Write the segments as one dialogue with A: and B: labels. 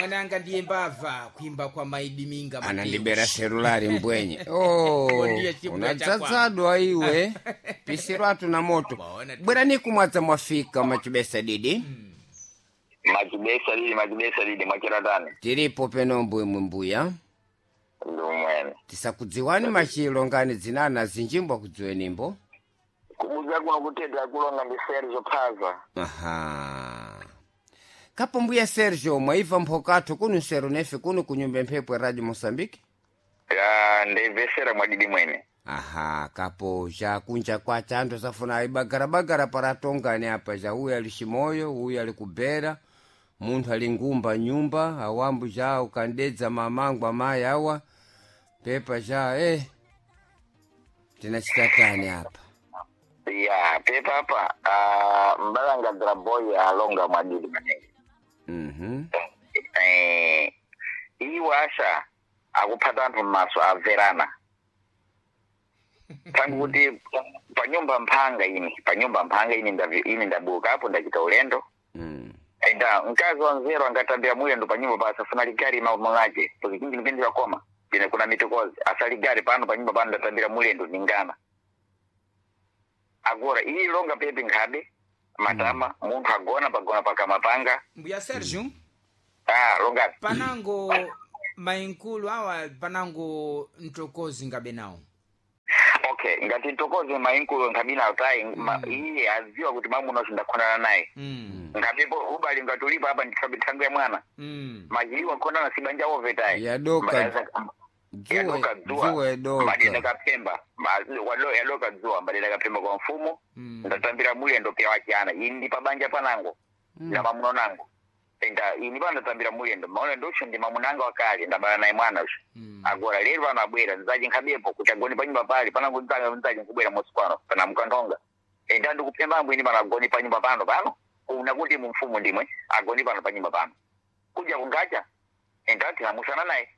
A: mwananga ndiye mbava kuimba kwa Maidiminga
B: anandibera celulari mbwenye. Oh, unadzadzadwa iwe pisiratu na moto. Bwera ni kumwadza mwafika machibesa didi.
C: Machibesa didi mwachiratani.
B: Tiripo penombo imwe mbuya.
C: Ndumwene.
B: Tisakudziwani machilo ngani zinana zinjimbwa kudziwenimbo.
C: Kubuza kuno kutedwa kulonga ndi Sergio Phaza.
B: Aha. Kapo mbuya Sergio mwaiva mphokato kunu sero nefe kunu kunyumba mphepo ya Radio Mosambiki?
C: Ya ndivesera mwadidi mwene.
B: Aha, kapo ja kunja kwa chando safuna ibagara para tongani hapa ja huyu alishimoyo, huyu alikubera, muntu alingumba nyumba, awambu ja ukandedza mamangu amayi awa, pepa ja tinachitatani hapa.
C: Ya, pepa hapa, mbalanga draboy alonga mwadidi manenge. Iyi washa, akupata antu maso averana. Tangu kuti panyumba mpanga ini ndabuka hapo ndachita ulendo. Enda mkazi wa nzero angatambia mulendo panyumba basa funa ligari maulaje. Tukikingi nipindi wa koma. Jine kuna mitukozi. Asali gari pano panyumba pano ndatambia mulendo ningana. Agora hii longa pepe ngade matama muntu agona pagona paka mapanga.
A: Mbuya Sergio.
C: Longa.
A: Panango mainkulu awa panango ntokozi ngabe nao.
C: Okay, ngati ntokozi mainkulu ngabina utai hii aziwa kuti mamu noshinda konana naye. Ngapepo ubali ngatulipa hapa ndikabitangu ya mwana. Majiliwa konana sibanja overtime.
B: Yadoka zuwa
C: madina kapemba walo yaloka zuwa madina kapemba kwa mfumo ndatambira mulendo pia wachiana indi pabanja panango na mamuno nango enda ini bana tambira mulendo maona ndosho ndi mamunanga wakali ndabana naye mwana usho agora lero bana bwera nzaje nkabepo kuchagoni panyumba pali panango nzaje kubwera moskwano pana mkandonga enda ndikupemba mbwini bana goni panyumba pano unakuti mfumo ndimwe agoni bana panyumba pano kuja kungacha enda tihamusana naye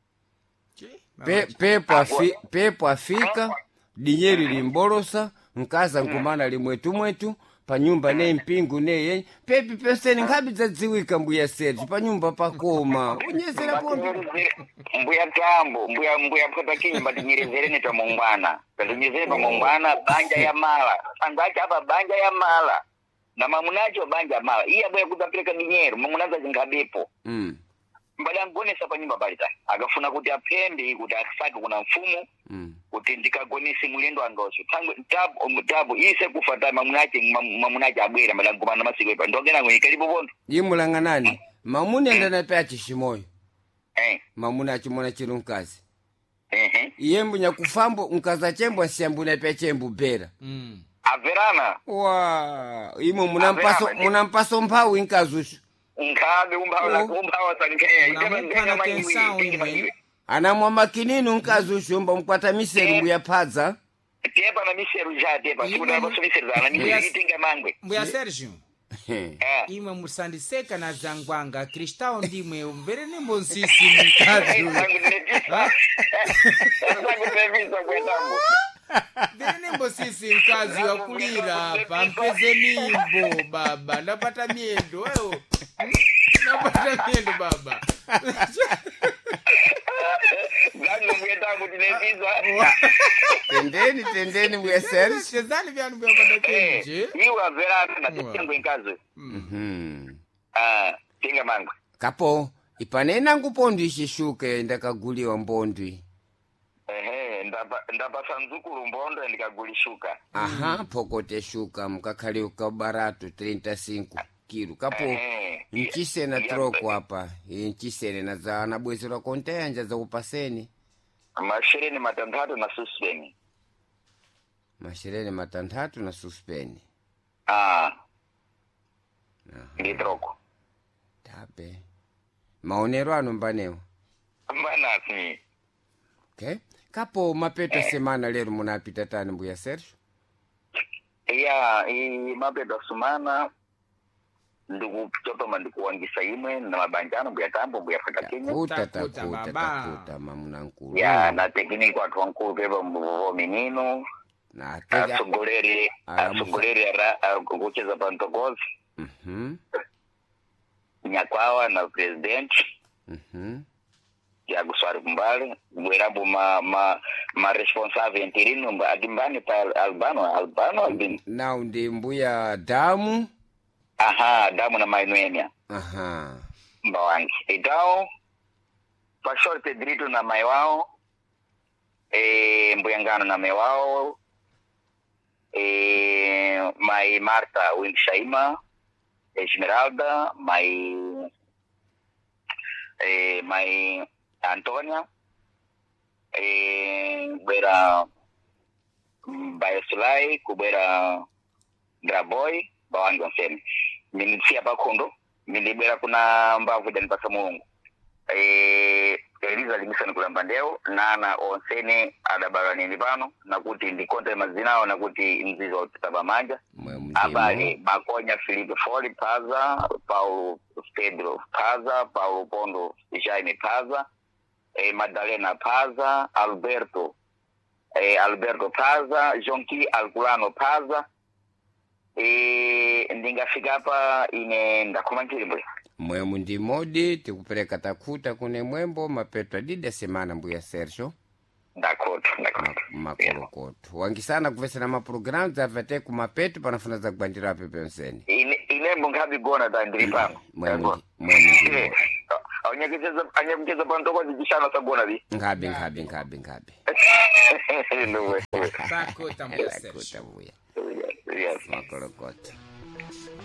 B: pepo afika dinyeri limbolosa nkaza nkumana limwetu panyumba ne mpingu neye pepi peseni ngabi zadziwika mbuya Sergio panyumba pakoma unyezera pombe
C: mbuya tambo mbuya mkota kinyumba dinyerezere neta mungwana dinyerezere pa mungwana banja ya mala angacha hapa banja ya mala na mamunacho banja mala iya bwa kutapeleka dinyero mamunaza zingabepo mbala ngonesa panyumba balita akafuna kuti apembe kuti asake kuna mfumo kuti ndikagonese mulendo angoso tangu tabu ise kufata mamunache abwera mbala ngomana masiko ipa ndogena ngwe kalipo bondo
B: yimulanga nani mamuni ndana pa chishimoyo mamuna achimona chirunkazi yembu nyakufambo nkaza chembo asiyambuna pa chembu bera
C: averana
B: imo munampaso mphawu inkazusho
C: nkabe umphawa sankheya
B: anamwa makinini nkazusho mkwata miseru mbuya Phaza
C: tepa na miseru tepa sikuna miseru zana miseru mangwe
A: mbuya Sergio imwe musandiseka na zangwanga kristao ndimwe mbere nembo nsisi mkazi mbere nembo sisi mkazi wa kulira pampeze mimbo baba napata miendo wewe napata miendo baba
C: Gani mwenda kutinetiza
B: tendeni mbuya Sergio
A: chezani vyanu mbya pata kenje
C: iwa vera na tengo inkazo tinga mangu
B: kapo ipanena ngupondo ishishuke ndakaguliwa mbondwi
C: ndapasa nzukuru mbondo ndikagulishuka
B: aha pokote shuka mkakhali ukabaratu 35 kilo kapo nchisena troko hapa nchisene na za nabwezera kontenya za upaseni
C: mashireni matandatu na suspeni
B: mashireni matandatu na suspeni
C: ndi troko
B: tabe maonero ano mbanewa
C: mbanasi
B: okay kapo mapeto semana lero munapita tani mbuya Sergio
C: mapeto sumana ndikuchotoma ndikuwangisa imwe na mabanjano mbuya tambo mbuya fata Kenya
B: takuta mamuna nkulu
C: na tekniki watu wankulu pepa mbuvo menino
B: na
C: asugureri kucheza pantokozi nyakwawa na president Tiago Soares Kumbale, Guerabo ma responsável interino, Adimbani para Albano.
B: Não, de Mbuya Damu.
C: Aha, Damu na Mainoemia.
B: Aha.
C: Bom, então, Pastor Pedrito na Maiwao, Mbuyangano na Maiwao, Mai Marta Winshaima, Esmeralda, Mai Antônia, Kubera Bayosulai, Kubera Graboy, Bawangi Onsemi. Milisia Bakondo, milibera kuna mbavu dani pasa Mungu. Eliza limisana kula mbandeo, nana Onseni adabarani nibano, nakuti ndikonte mazinao, nakuti mzizo utitaba manja. Abali, Makonya Filipe Foli Paza, Paulo Pedro Paza, Paulo Pondo Jaime Paza, Madalena Paza, Alberto Paza, Jonki Alculano Paza, ndingafika hapa ine ndakumantiri mbwe.
B: Mwemu ndi modi, tikupeleka takuta kune mwembo, mapeto adida semana Mbuya Sergio.
C: Dakoto.
B: Makolokoto. Wangisana kuvesana maprogramu za vate kumapeto, panafuna za kubandira pepe onseni.
C: Inembo ngabi gona da ndiripango.
B: Mwemu ndi modi.
C: Anyekeza pantoko zikishano sabona bi.
B: Ngabi.
A: Takuta Mbuya Sergio.
C: Yes.
B: Makolokoto.